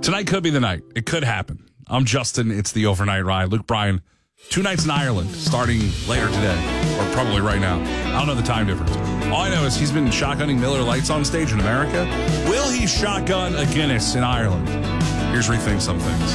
Tonight could be the night. It could happen. I'm Justin. It's the Overnight Ride. Luke Bryan, 2 nights in Ireland, starting later today, or probably right now. I don't know the time difference. All I know is he's been shotgunning Miller Lights on stage in America. Will he shotgun a Guinness in Ireland? Here's Rethink Some Things.